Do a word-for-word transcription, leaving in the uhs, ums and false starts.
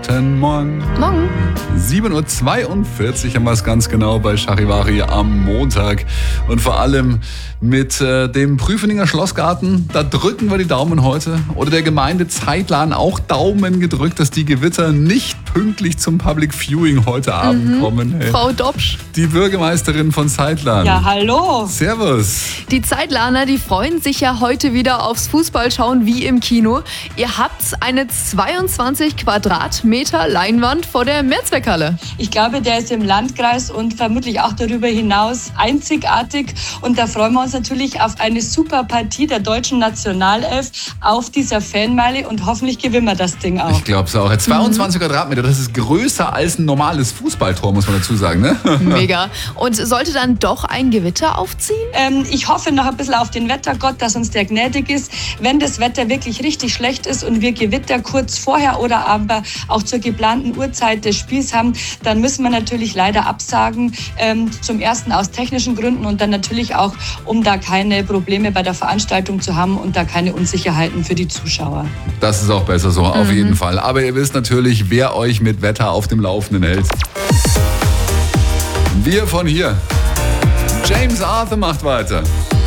Guten Morgen. Morgen. sieben Uhr zweiundvierzig haben wir es ganz genau bei Charivari am Montag. Und vor allem mit äh, dem Prüfeninger Schlossgarten, da drücken wir die Daumen heute. Oder der Gemeinde Zeitlan auch Daumen gedrückt, dass die Gewitter nicht pünktlich zum Public Viewing heute Abend Mhm. kommen. Hey. Frau Dobsch. Die Bürgermeisterin von Zeitlan. Ja, hallo. Servus. Die Zeitlaner, die freuen sich ja heute wieder aufs Fußballschauen wie im Kino. Ihr habt eine zweiundzwanzig Quadratmeter Leinwand vor der Mehrzweckhalle. Ich glaube, der ist im Landkreis und vermutlich auch darüber hinaus einzigartig. Und da freuen wir uns natürlich auf eine super Partie der deutschen Nationalelf auf dieser Fanmeile und hoffentlich gewinnen wir das Ding auch. Ich glaube es auch. zweiundzwanzig Quadratmeter, das ist größer als ein normales Fußballtor, muss man dazu sagen, ne? Mega. Und sollte dann doch ein Gewitter aufziehen? Ähm, ich hoffe noch ein bisschen auf den Wettergott, dass uns der gnädig ist. Wenn das Wetter wirklich richtig schlecht ist und wir Gewitter kurz vorher oder aber auch zur geplanten Uhrzeit des Spiels haben, dann müssen wir natürlich leider absagen. Ähm, zum ersten aus technischen Gründen und dann natürlich auch, um da keine Probleme bei der Veranstaltung zu haben und da keine Unsicherheiten für die Zuschauer. Das ist auch besser so, auf jeden Fall. Aber ihr wisst natürlich, wer euch mit Wetter auf dem Laufenden hält. Wir von hier. James Arthur macht weiter.